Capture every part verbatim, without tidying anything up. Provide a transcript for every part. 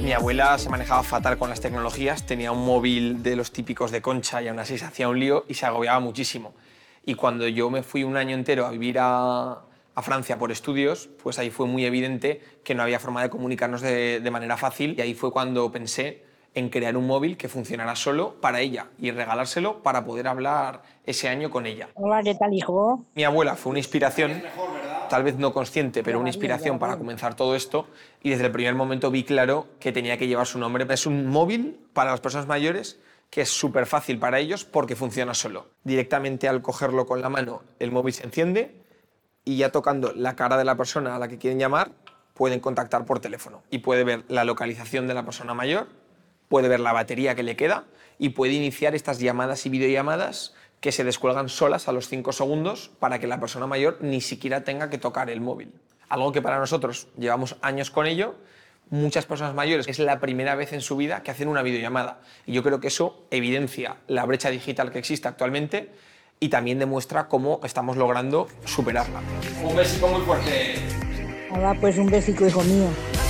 Mi abuela se manejaba fatal con las tecnologías, tenía un móvil de los típicos de concha y aún así se hacía un lío y se agobiaba muchísimo. Y cuando yo me fui un año entero a vivir a, a Francia por estudios, pues ahí fue muy evidente que no había forma de comunicarnos de, de manera fácil y ahí fue cuando pensé en crear un móvil que funcionara solo para ella y regalárselo para poder hablar ese año con ella. Hola, ¿qué tal, hijo? Mi abuela fue una inspiración, tal vez no consciente, pero una inspiración para comenzar todo esto y desde el primer momento vi claro que tenía que llevar su nombre. Es un móvil para las personas mayores que es súper fácil para ellos porque funciona solo. Directamente al cogerlo con la mano, el móvil se enciende y ya tocando la cara de la persona a la que quieren llamar, pueden contactar por teléfono y puede ver la localización de la persona mayor, puede ver la batería que le queda y puede iniciar estas llamadas y videollamadas que se descuelgan solas a los cinco segundos para que la persona mayor ni siquiera tenga que tocar el móvil. Algo que para nosotros llevamos años con ello, muchas personas mayores es la primera vez en su vida que hacen una videollamada. Y yo creo que eso evidencia la brecha digital que existe actualmente y también demuestra cómo estamos logrando superarla. Un besico muy fuerte. Hola, pues un besico, hijo mío.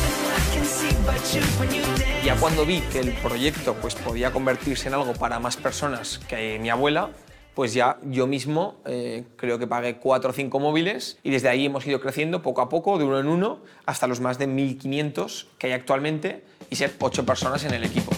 Ya cuando vi que el proyecto pues, podía convertirse en algo para más personas que mi abuela, pues ya yo mismo eh, creo que pagué cuatro o cinco móviles y desde ahí hemos ido creciendo poco a poco, de uno en uno, hasta los más de mil quinientos que hay actualmente y ser ocho personas en el equipo.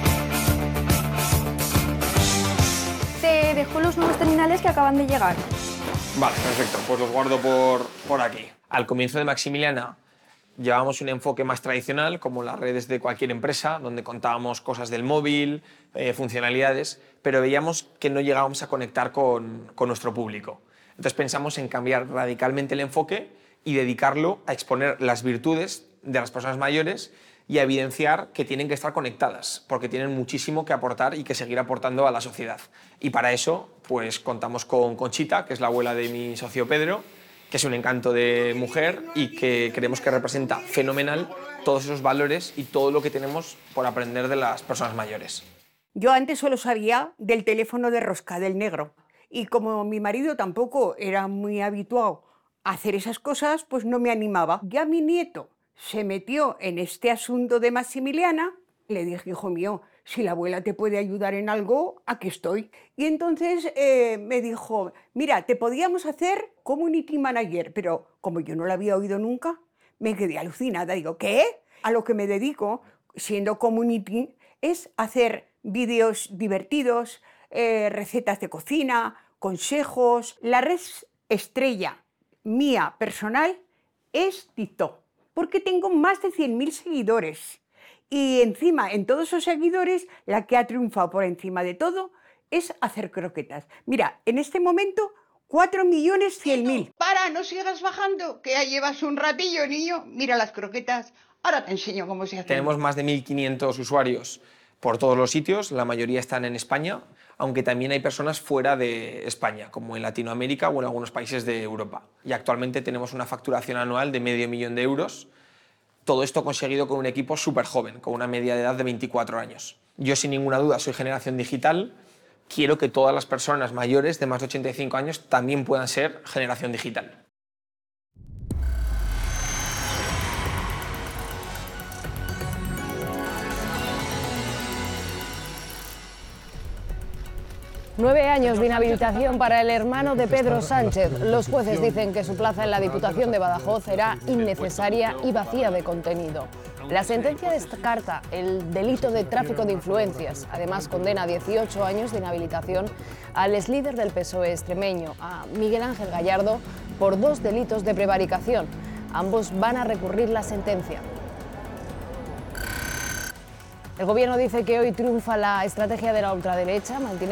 Te dejo los nuevos terminales que acaban de llegar. Vale, perfecto, pues los guardo por, por aquí. Al comienzo de Maximiliana llevábamos un enfoque más tradicional, como las redes de cualquier empresa, donde contábamos cosas del móvil, eh, funcionalidades, pero veíamos que no llegábamos a conectar con, con nuestro público. Entonces pensamos en cambiar radicalmente el enfoque y dedicarlo a exponer las virtudes de las personas mayores y a evidenciar que tienen que estar conectadas, porque tienen muchísimo que aportar y que seguir aportando a la sociedad. Y para eso pues, contamos con Conchita, que es la abuela de mi socio Pedro, que es un encanto de mujer y que creemos que representa fenomenal todos esos valores y todo lo que tenemos por aprender de las personas mayores. Yo antes solo sabía del teléfono de rosca, del negro, y como mi marido tampoco era muy habituado a hacer esas cosas, pues no me animaba. Ya mi nieto se metió en este asunto de Maximiliana, le dije, hijo mío, si la abuela te puede ayudar en algo, aquí estoy. Y entonces eh, me dijo, mira, te podíamos hacer community manager, pero como yo no lo había oído nunca, me quedé alucinada. Digo, ¿qué? A lo que me dedico, siendo community, es hacer vídeos divertidos, eh, recetas de cocina, consejos. La red estrella mía personal es TikTok, porque tengo más de cien mil seguidores. Y encima, en todos esos seguidores, la que ha triunfado por encima de todo es hacer croquetas. Mira, en este momento, cuatro millones cien mil. Para, no sigas bajando, que ya llevas un ratillo, niño. Mira las croquetas. Ahora te enseño cómo se hace. Tenemos más de mil quinientos usuarios por todos los sitios, la mayoría están en España, aunque también hay personas fuera de España, como en Latinoamérica o en algunos países de Europa. Y actualmente tenemos una facturación anual de medio millón de euros. Todo esto conseguido con un equipo súper joven, con una media de edad de veinticuatro años. Yo, sin ninguna duda, soy generación digital. Quiero que todas las personas mayores de más de ochenta y cinco años también puedan ser generación digital. Nueve años de inhabilitación para el hermano de Pedro Sánchez. Los jueces dicen que su plaza en la Diputación de Badajoz era innecesaria y vacía de contenido. La sentencia descarta el delito de tráfico de influencias. Además, condena a dieciocho años de inhabilitación al exlíder del P S O E extremeño, a Miguel Ángel Gallardo, por dos delitos de prevaricación. Ambos van a recurrir la sentencia. El gobierno dice que hoy triunfa la estrategia de la ultraderecha, mantiene